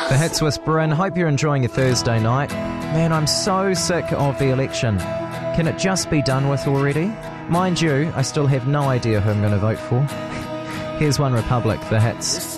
The Hits Whisperer, and hope you're enjoying your Thursday night. Man, I'm so sick of the election. Can it just be done with already? Mind you, I still have no idea who I'm going to vote for. Here's One Republic, The Hits.